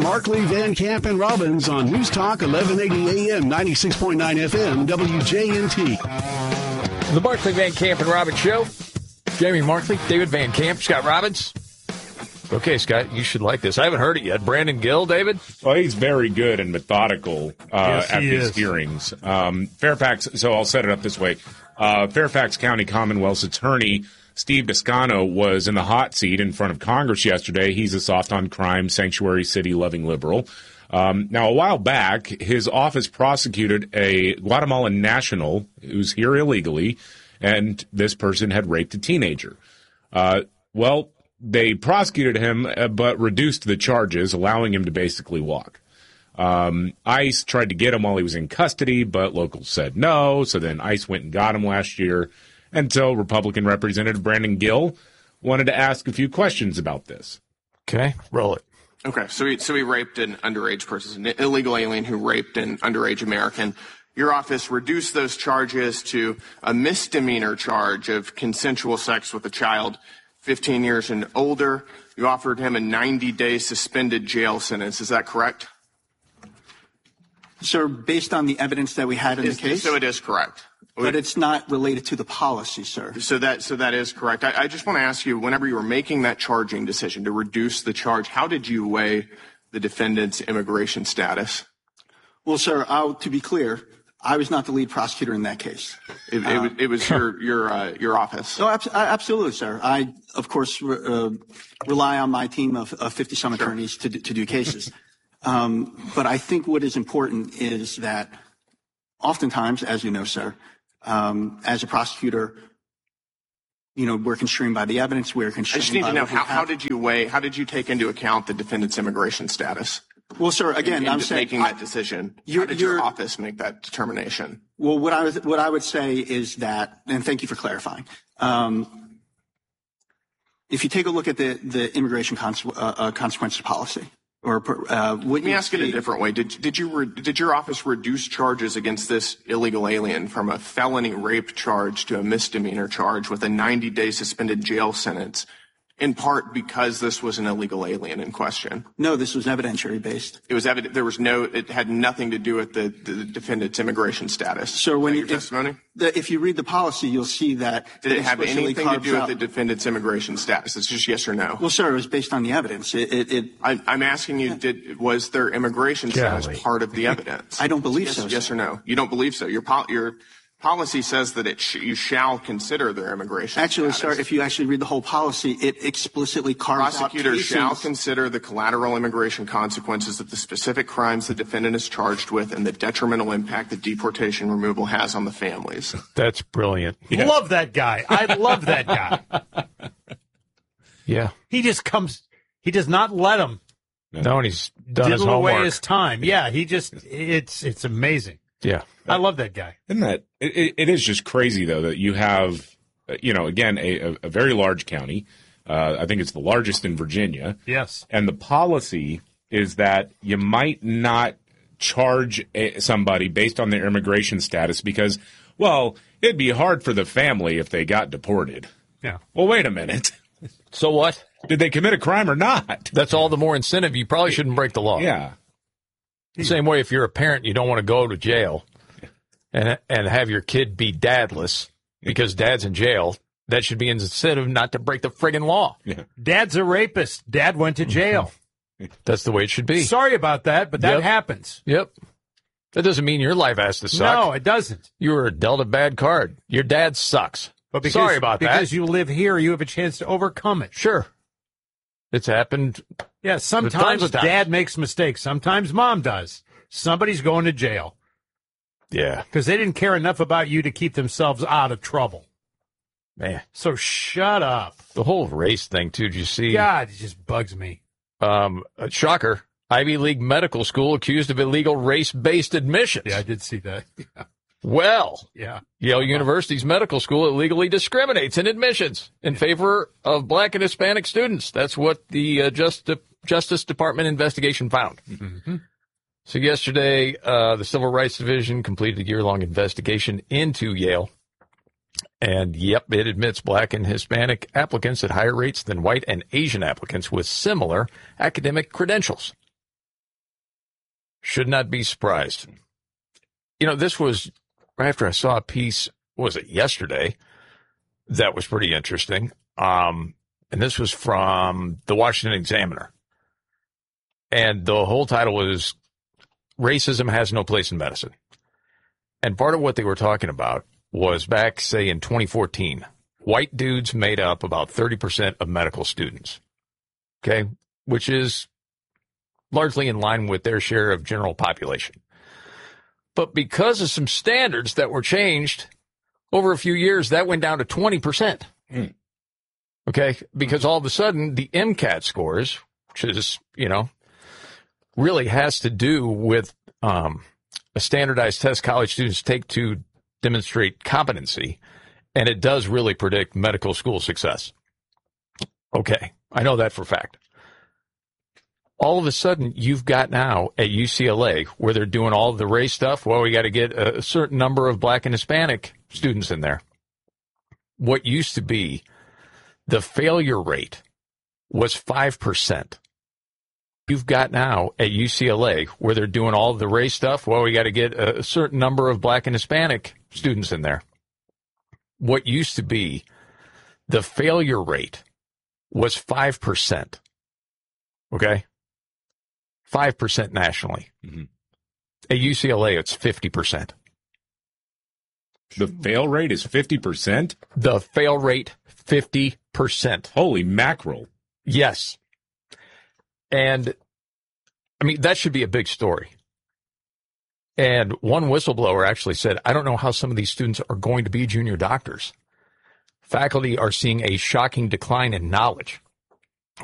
Markley, Van Camp, and Robbins on News Talk 1180 AM, 96.9 FM, WJNT. The Markley, Van Camp, and Robbins Show. Jamie Markley, David Van Camp, Scott Robbins. Okay, Scott, you should like this. I haven't heard it yet. Brandon Gill, David? Well, he's very good and methodical Yes, at these hearings. Fairfax, so I'll set it up this way. Fairfax County Commonwealth's attorney, Steve Descano, was in the hot seat in front of Congress yesterday. He's a soft-on-crime, sanctuary city-loving liberal. Now, a while back, his office prosecuted a Guatemalan national who's here illegally, and this person had raped a teenager. They prosecuted him, but reduced the charges, allowing him to basically walk. ICE tried to get him while he was in custody, but locals said no. So then ICE went and got him last year until Republican Representative Brandon Gill wanted to ask a few questions about this. Okay, roll it. Okay, so he raped an underage person, an illegal alien who raped an underage American. Your office reduced those charges to a misdemeanor charge of consensual sex with a child 15 years and older. You offered him a 90-day suspended jail sentence. Is that correct? Sir, based on the evidence that we had in the case. So it is correct. But it's not related to the policy, sir. So that is correct. I just want to ask you, whenever you were making that charging decision to reduce the charge, how did you weigh the defendant's immigration status? Well, sir, to be clear, I was not the lead prosecutor in that case. It was your office. Oh, absolutely, sir. I, of course, rely on my team of 50-some attorneys to do cases. But I think what is important is that oftentimes, as you know, sir, as a prosecutor, we're constrained by the evidence. We're constrained. I just need by to know how did you take into account the defendant's immigration status? Well, sir, again, I'm saying making that decision. How did your office make that determination? Well, what I would say is that, and thank you for clarifying. If you take a look at the immigration consequences policy, let me ask it a different way. Did your office reduce charges against this illegal alien from a felony rape charge to a misdemeanor charge with a 90-day suspended jail sentence, in part because this was an illegal alien in question? No, this was evidentiary based. It was evident. It had nothing to do with the defendant's immigration status. So testimony? If you read the policy, you'll see that. Did it have anything to do with the defendant's immigration status? It's just yes or no. Well, sir, it was based on the evidence. I'm asking you, was their immigration status part of the evidence? I don't believe so. Yes or no? You don't believe so. Your policy says that you shall consider their immigration status. Sir, if you actually read the whole policy, it explicitly carves out cases. Prosecutors shall consider the collateral immigration consequences of the specific crimes the defendant is charged with and the detrimental impact that deportation removal has on the families. That's brilliant. Yeah. Love that guy. I love that guy. Yeah. He just comes. He does not let him. No, and he's done his homework. Away his time. Yeah, it's amazing. Yeah. I love that guy. Isn't that it is just crazy though that you have again a very large county. I think it's the largest in Virginia. Yes. And the policy is that you might not charge somebody based on their immigration status because, well, it'd be hard for the family if they got deported. Yeah. Well, wait a minute. So what? Did they commit a crime or not? That's all the more incentive. You probably shouldn't break the law. Yeah. The same way if you're a parent, you don't want to go to jail and have your kid be dadless because dad's in jail. That should be an incentive not to break the friggin' law. Yeah. Dad's a rapist. Dad went to jail. That's the way it should be. Sorry about that, but that happens. Yep. That doesn't mean your life has to suck. No, it doesn't. You were dealt a bad card. Your dad sucks. But sorry about that. Because you live here, you have a chance to overcome it. Sure. It's happened. Yeah, sometimes dad makes mistakes. Sometimes mom does. Somebody's going to jail. Yeah. Because they didn't care enough about you to keep themselves out of trouble. Man. So shut up. The whole race thing, too, did you see? God, it just bugs me. Shocker. Ivy League medical school accused of illegal race-based admissions. Yeah, I did see that. Yeah. Well, yeah. Yale University's medical school illegally discriminates in admissions in favor of black and Hispanic students. That's what the Justice Department investigation found. Mm-hmm. So yesterday, the Civil Rights Division completed a year-long investigation into Yale. And, yep, it admits black and Hispanic applicants at higher rates than white and Asian applicants with similar academic credentials. should not be surprised. You know, this was right after I saw a piece, was it yesterday, that was pretty interesting. And this was from the Washington Examiner. And the whole title was Racism Has No Place in Medicine. And part of what they were talking about was back, say, in 2014, white dudes made up about 30% of medical students. Okay, which is largely in line with their share of general population. But because of some standards that were changed over a few years, that went down to 20%. Okay, because all of a sudden the MCAT scores, which is, you know, really has to do with a standardized test college students take to demonstrate competency, and it does really predict medical school success. Okay, I know that for a fact. All of a sudden, you've got now at UCLA, where they're doing all of the race stuff, well, we got to get a certain number of black and Hispanic students in there. What used to be the failure rate was 5%. You've got now at UCLA, where they're doing all of the race stuff, well, we got to get a certain number of black and Hispanic students in there. What used to be the failure rate was 5%. Okay? 5% nationally. Mm-hmm. At UCLA, it's 50%. The fail rate is 50%? The fail rate, 50%. Holy mackerel. Yes. And, I mean, that should be a big story. And one whistleblower actually said, I don't know how some of these students are going to be junior doctors. Faculty are seeing a shocking decline in knowledge.